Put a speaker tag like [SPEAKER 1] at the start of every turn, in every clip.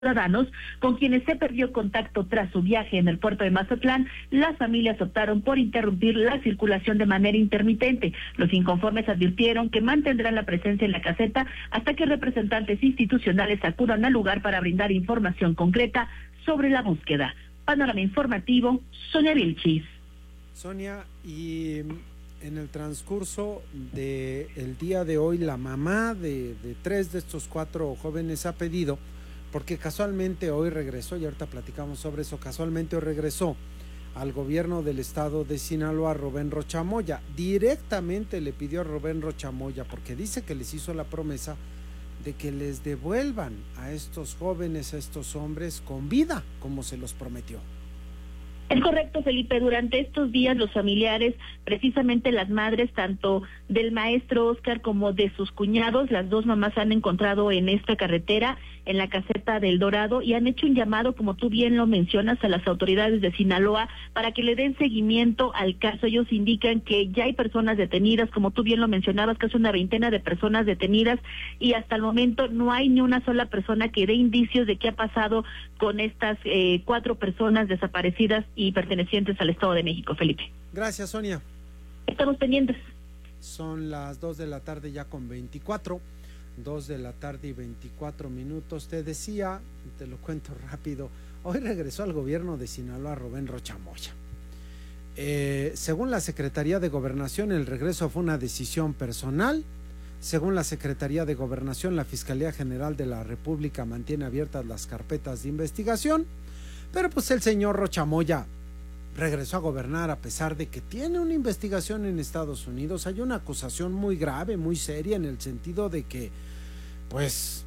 [SPEAKER 1] ciudadanos con quienes se perdió contacto tras su viaje en el puerto de Mazatlán. Las familias optaron por interrumpir la circulación de manera intermitente. Los inconformes advirtieron que mantendrán la presencia en la caseta hasta que representantes institucionales acudan al lugar para brindar información concreta sobre la búsqueda. Panorama informativo, Sonia Vilchis.
[SPEAKER 2] Sonia, y en el transcurso del día de hoy, la mamá de 3 de estos 4 jóvenes ha pedido, porque casualmente hoy regresó, y ahorita platicamos sobre eso, casualmente hoy regresó al gobierno del estado de Sinaloa Rubén Rocha Moya. Directamente le pidió a Rubén Rocha Moya, porque dice que les hizo la promesa de que les devuelvan a estos jóvenes, a estos hombres con vida, como se los prometió.
[SPEAKER 1] Es correcto, Felipe. Durante estos días los familiares, precisamente las madres, tanto del maestro Oscar como de sus cuñados, las 2 mamás han encontrado en esta carretera, en la caseta del Dorado, y han hecho un llamado, como tú bien lo mencionas, a las autoridades de Sinaloa para que le den seguimiento al caso. Ellos indican que ya hay personas detenidas, como tú bien lo mencionabas, casi una veintena de personas detenidas, y hasta el momento no hay ni una sola persona que dé indicios de qué ha pasado con estas 4 personas desaparecidas y pertenecientes al Estado de México, Felipe.
[SPEAKER 2] Gracias, Sonia.
[SPEAKER 1] Estamos pendientes.
[SPEAKER 2] Son las 2 de la tarde ya con 24, 2 de la tarde y 24 minutos. Te decía, te lo cuento rápido, hoy regresó al gobierno de Sinaloa Rubén Rocha Moya. Según la Secretaría de Gobernación, el regreso fue una decisión personal. Según la Secretaría de Gobernación, la Fiscalía General de la República mantiene abiertas las carpetas de investigación, pero pues el señor Rocha Moya regresó a gobernar a pesar de que tiene una investigación en Estados Unidos. Hay una acusación muy grave, muy seria, en el sentido de que pues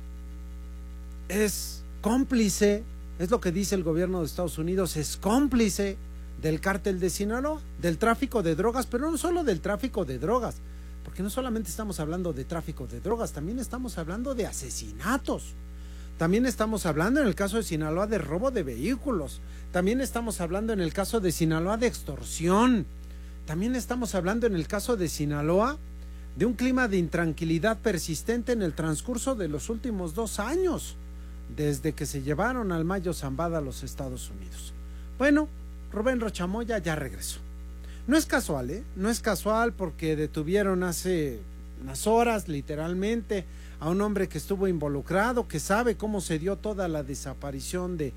[SPEAKER 2] es cómplice, es lo que dice el gobierno de Estados Unidos, es cómplice del cártel de Sinaloa, del tráfico de drogas, pero no solo del tráfico de drogas, porque no solamente estamos hablando de tráfico de drogas, también estamos hablando de asesinatos. También estamos hablando en el caso de Sinaloa de robo de vehículos. También estamos hablando en el caso de Sinaloa de extorsión. También estamos hablando en el caso de Sinaloa de un clima de intranquilidad persistente en el transcurso de los últimos 2 años, desde que se llevaron al Mayo Zambada a los Estados Unidos. Bueno, Rubén Rocha Moya ya regresó. No es casual, no es casual, porque detuvieron hace unas horas, literalmente, a un hombre que estuvo involucrado, que sabe cómo se dio toda la desaparición de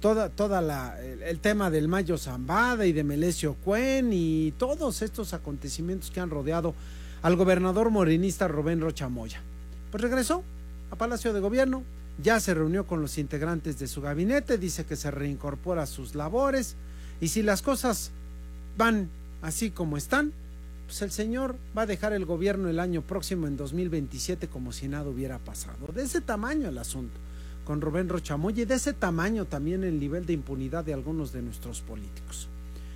[SPEAKER 2] el tema del Mayo Zambada y de Melesio Cuen y todos estos acontecimientos que han rodeado al gobernador morenista Rubén Rocha Moya. Pues regresó a Palacio de Gobierno, ya se reunió con los integrantes de su gabinete, dice que se reincorpora a sus labores, y si las cosas van así como están, pues el señor va a dejar el gobierno el año próximo, en 2027, como si nada hubiera pasado. De ese tamaño el asunto con Rubén Rocha Moya, y de ese tamaño también el nivel de impunidad de algunos de nuestros políticos.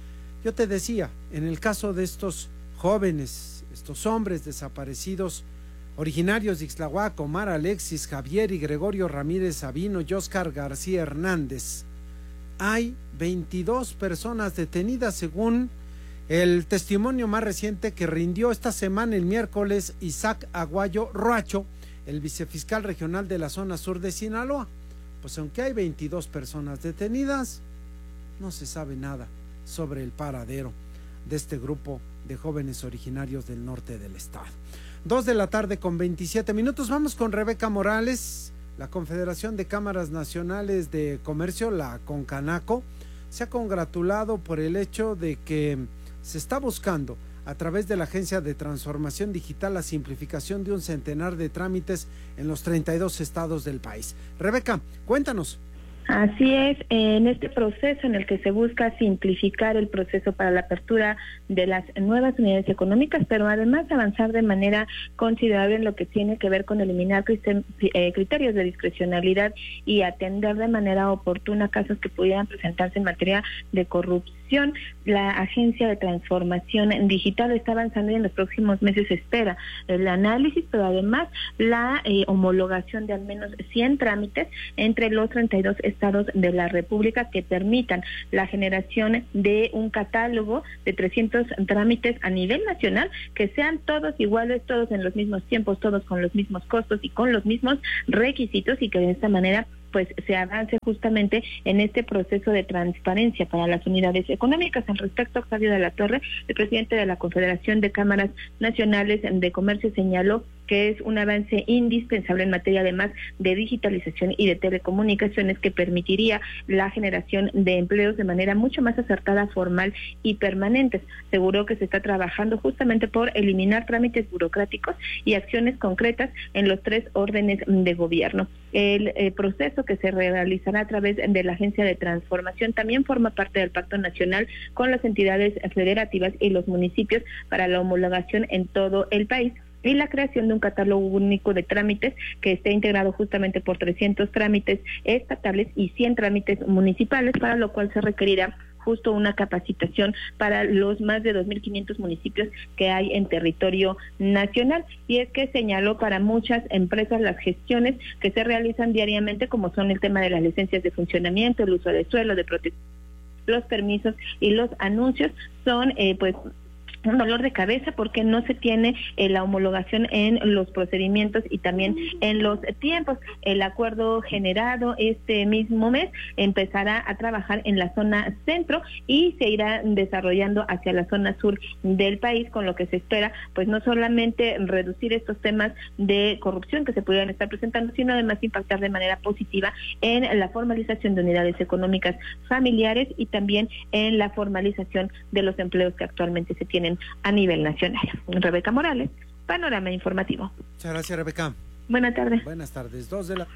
[SPEAKER 2] Yo te decía, en el caso de estos jóvenes, estos hombres desaparecidos, originarios de Ixtlahuaca, Omar Alexis, Javier y Gregorio Ramírez Sabino y Óscar García Hernández, hay 22 personas detenidas según el testimonio más reciente que rindió esta semana, el miércoles, Isaac Aguayo Roacho, el vicefiscal regional de la zona sur de Sinaloa. Pues aunque hay 22 personas detenidas, no se sabe nada sobre el paradero de este grupo de jóvenes originarios del norte del estado. 2 de la tarde con 27 minutos, vamos con Rebeca Morales. La Confederación de Cámaras Nacionales de Comercio, la CONCANACO, se ha congratulado por el hecho de que se está buscando a través de la Agencia de Transformación Digital la simplificación de un centenar de trámites en los 32 estados del país. Rebeca, cuéntanos.
[SPEAKER 3] Así es, en este proceso en el que se busca simplificar el proceso para la apertura de las nuevas unidades económicas, pero además avanzar de manera considerable en lo que tiene que ver con eliminar criterios de discrecionalidad y atender de manera oportuna casos que pudieran presentarse en materia de corrupción. La Agencia de Transformación Digital está avanzando y en los próximos meses se espera el análisis, pero además la homologación de al menos 100 trámites entre los 32 estados de la República que permitan la generación de un catálogo de 300 trámites a nivel nacional, que sean todos iguales, todos en los mismos tiempos, todos con los mismos costos y con los mismos requisitos, y que de esta manera pues se avance justamente en este proceso de transparencia para las unidades económicas. Al respecto, Octavio de la Torre, el presidente de la Confederación de Cámaras Nacionales de Comercio, señaló que es un avance indispensable en materia además de digitalización y de telecomunicaciones que permitiría la generación de empleos de manera mucho más acertada, formal y permanente. Aseguró que se está trabajando justamente por eliminar trámites burocráticos y acciones concretas en los 3 órdenes de gobierno. El proceso que se realizará a través de la Agencia de Transformación también forma parte del Pacto Nacional con las entidades federativas y los municipios para la homologación en todo el país, y la creación de un catálogo único de trámites que esté integrado justamente por 300 trámites estatales y 100 trámites municipales, para lo cual se requerirá justo una capacitación para los más de 2.500 municipios que hay en territorio nacional. Y es que señaló para muchas empresas las gestiones que se realizan diariamente, como son el tema de las licencias de funcionamiento, el uso de suelo, de protección, los permisos y los anuncios, son pues un dolor de cabeza porque no se tiene la homologación en los procedimientos y también en los tiempos. El acuerdo generado este mismo mes empezará a trabajar en la zona centro y se irá desarrollando hacia la zona sur del país, con lo que se espera pues no solamente reducir estos temas de corrupción que se pudieran estar presentando, sino además impactar de manera positiva en la formalización de unidades económicas familiares y también en la formalización de los empleos que actualmente se tienen a nivel nacional. Rebeca Morales, Panorama Informativo.
[SPEAKER 2] Muchas gracias, Rebeca.
[SPEAKER 3] Buenas tardes.
[SPEAKER 2] Buenas tardes.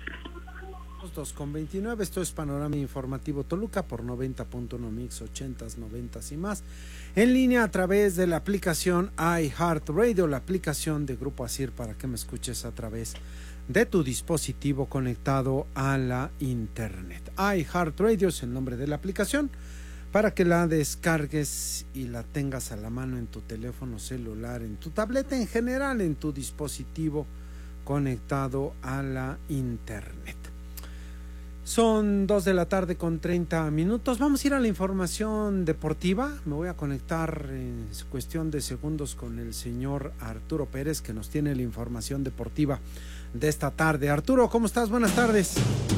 [SPEAKER 2] 2:29. Esto es Panorama Informativo Toluca por 90.1 Mix 80s, 90s y más. En línea a través de la aplicación iHeartRadio, la aplicación de Grupo ASIR, para que me escuches a través de tu dispositivo conectado a la internet. iHeartRadio es el nombre de la aplicación, para que la descargues y la tengas a la mano en tu teléfono celular, en tu tableta, en general en tu dispositivo conectado a la internet. Son 2:30 p.m. Vamos a ir a la información deportiva. Me voy a conectar en cuestión de segundos con el señor Arturo Pérez, que nos tiene la información deportiva de esta tarde. Arturo, ¿cómo estás? Buenas tardes.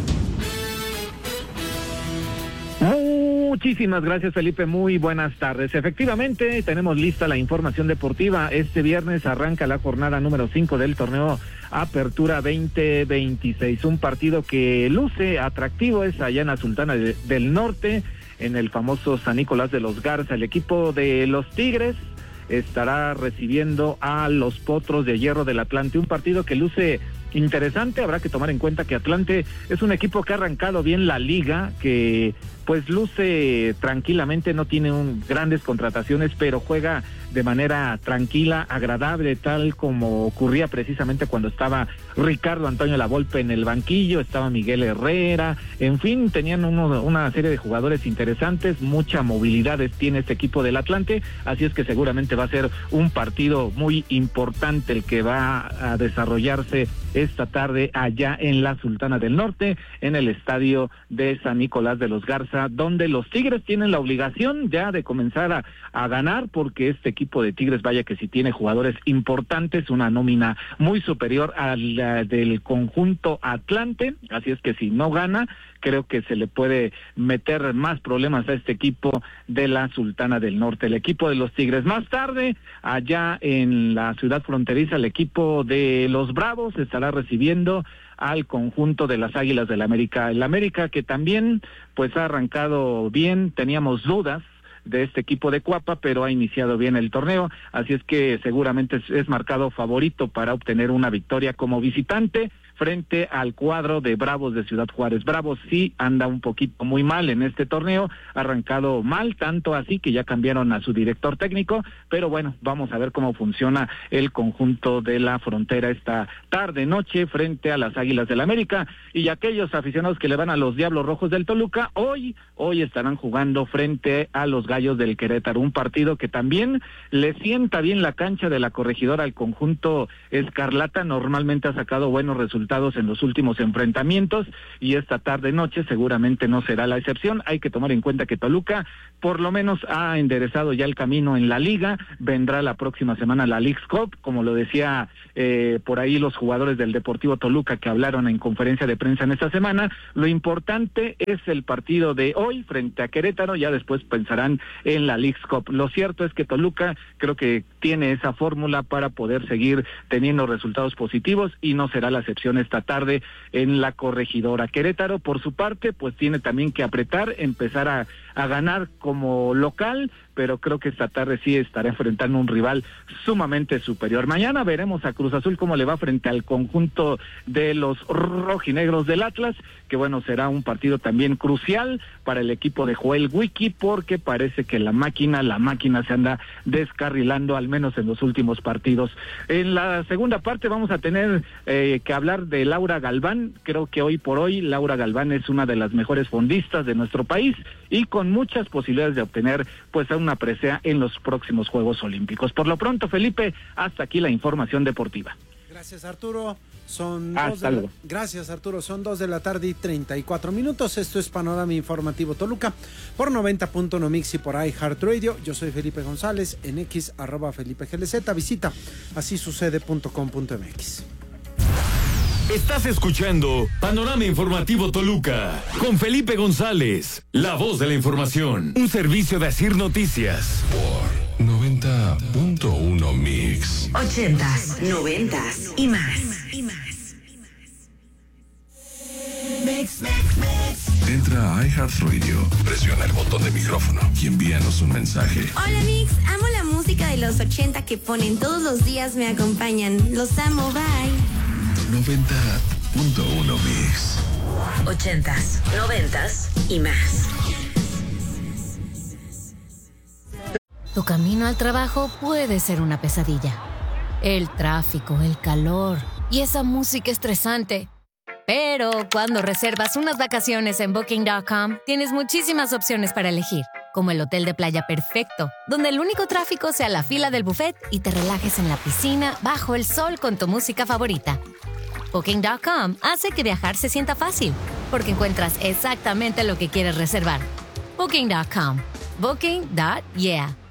[SPEAKER 4] Muchísimas gracias, Felipe, muy buenas tardes. Efectivamente, tenemos lista la información deportiva. Este viernes arranca la jornada número 5 del torneo Apertura 2026, un partido que luce atractivo, es allá en la Sultana del Norte, en el famoso San Nicolás de los Garza. El equipo de los Tigres estará recibiendo a los Potros de Hierro del Atlante, un partido que luce interesante. Habrá que tomar en cuenta que Atlante es un equipo que ha arrancado bien la liga, que pues luce tranquilamente, no tiene grandes contrataciones, pero juega de manera tranquila, agradable, tal como ocurría precisamente cuando estaba Ricardo Antonio Lavolpe en el banquillo, estaba Miguel Herrera, en fin, tenían una serie de jugadores interesantes, mucha movilidad tiene este equipo del Atlante, así es que seguramente va a ser un partido muy importante el que va a desarrollarse esta tarde allá en la Sultana del Norte, en el estadio de San Nicolás de los Garza, donde los Tigres tienen la obligación ya de comenzar a ganar, porque este equipo de Tigres, vaya que sí tiene jugadores importantes, una nómina muy superior a la del conjunto Atlante, así es que si no gana, creo que se le puede meter más problemas a este equipo de la Sultana del Norte, el equipo de los Tigres. Más tarde, allá en la ciudad fronteriza, el equipo de los Bravos estará recibiendo al conjunto de las Águilas del América. El América, que también pues ha arrancado bien, teníamos dudas de este equipo de Cuapa, pero ha iniciado bien el torneo, así es que seguramente es marcado favorito para obtener una victoria como visitante frente al cuadro de Bravos de Ciudad Juárez. Bravos sí anda un poquito muy mal en este torneo, ha arrancado mal, tanto así que ya cambiaron a su director técnico, pero bueno, vamos a ver cómo funciona el conjunto de la frontera esta tarde, noche, frente a las Águilas del América. Y aquellos aficionados que le van a los Diablos Rojos del Toluca, hoy estarán jugando frente a los Gallos del Querétaro, un partido que también le sienta bien la cancha de la Corregidora al conjunto escarlata, normalmente ha sacado buenos resultados resultados en los últimos enfrentamientos y esta tarde-noche seguramente no será la excepción. Hay que tomar en cuenta que Toluca por lo menos ha enderezado ya el camino en la liga, vendrá la próxima semana la Leagues Cup, como lo decía por ahí los jugadores del Deportivo Toluca que hablaron en conferencia de prensa en esta semana. Lo importante es el partido de hoy frente a Querétaro, ya después pensarán en la Leagues Cup. Lo cierto es que Toluca creo que tiene esa fórmula para poder seguir teniendo resultados positivos y no será la excepción esta tarde en la Corregidora. Querétaro, por su parte, pues tiene también que apretar, empezar a ganar como local, pero creo que esta tarde sí estará enfrentando un rival sumamente superior. Mañana veremos a Cruz Azul cómo le va frente al conjunto de los rojinegros del Atlas, que bueno, será un partido también crucial para el equipo de Joel Wiki, porque parece que la máquina se anda descarrilando, al menos en los últimos partidos. En la segunda parte vamos a tener que hablar de Laura Galván. Creo que hoy por hoy Laura Galván es una de las mejores fondistas de nuestro país y con muchas posibilidades de obtener pues una presea en los próximos Juegos Olímpicos. Por lo pronto, Felipe, hasta aquí la información deportiva.
[SPEAKER 2] Gracias, Arturo.
[SPEAKER 4] Gracias,
[SPEAKER 2] Arturo. Son 2 de la tarde y 34 minutos. Esto es Panorama Informativo Toluca por 90.1 Mix y por iHeartRadio. Yo soy Felipe González, en X, @FelipeGLZ. Visita asisucede.com.mx.
[SPEAKER 5] Estás escuchando Panorama Informativo Toluca con Felipe González, la voz de la información. Un servicio de Asir Noticias.
[SPEAKER 6] Por 90.1 Mix.
[SPEAKER 7] 80s, 90s y más.
[SPEAKER 6] Entra a iHeartRadio, presiona el botón de micrófono y envíanos un mensaje.
[SPEAKER 8] Hola Mix, amo la música de los 80 que ponen todos los días, me acompañan. Los amo, bye.
[SPEAKER 6] 90.1 Mix.
[SPEAKER 7] 80s, 90s y más.
[SPEAKER 9] Tu camino al trabajo puede ser una pesadilla. El tráfico, el calor y esa música estresante. Pero cuando reservas unas vacaciones en Booking.com, tienes muchísimas opciones para elegir, como el hotel de playa perfecto, donde el único tráfico sea la fila del buffet y te relajes en la piscina bajo el sol con tu música favorita. Booking.com hace que viajar se sienta fácil, porque encuentras exactamente lo que quieres reservar. Booking.com. Booking.yeah.